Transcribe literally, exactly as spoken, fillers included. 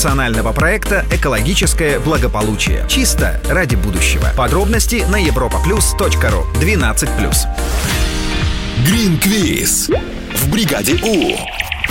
национального проекта «Экологическое благополучие». Чисто ради будущего. Подробности на европа плюс точка ру. двенадцать плюс. Green Quiz в бригаде У.